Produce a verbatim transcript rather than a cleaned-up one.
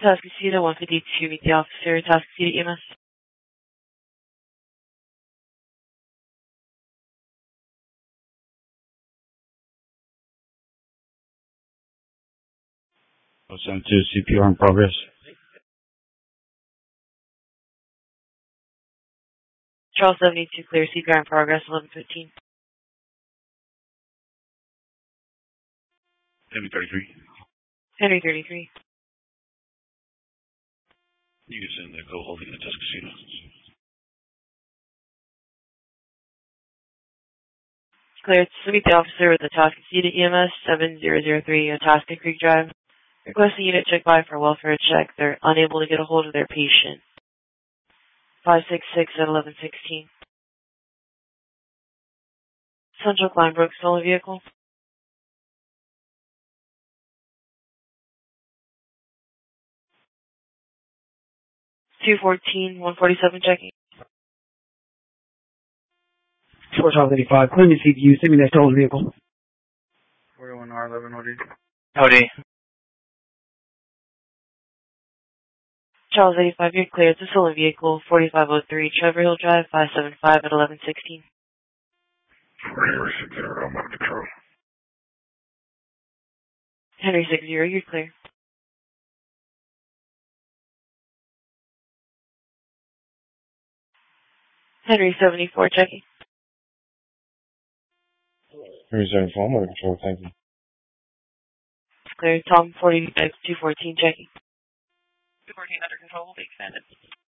Atascocita, one fifty-two, meet the officer, Atascocita E M S. oh seven two, C P R in progress. Charles seventy-two, clear, C P R in progress, eleven fifteen. Henry thirty-three. Henry thirty-three. You can send the go holding at Atascocita. Cleared to meet the officer with the Atascocita E M S, seven zero zero three, Atasca Creek Drive. Requesting unit check by for welfare check. They're unable to get a hold of their patient. five six six at eleven sixteen. Central Line broke stolen vehicle. two fourteen, one forty-seven checking. four twelve eighty-five, claim to C P U, send me that stolen vehicle. forty-one R eleven O D. O D. Charles eighty-five, you're clear. It's a stolen vehicle, forty-five oh three, Trevor Hill Drive, five seven five at eleven sixteen. Henry six zero, I'm out of control. Henry six zero, you're clear. Henry seventy-four, checking. Henry seventy-four, I'm out of control, thank you. Clear. Tom forty-six, two fourteen, checking. two fourteen under control will be expanded.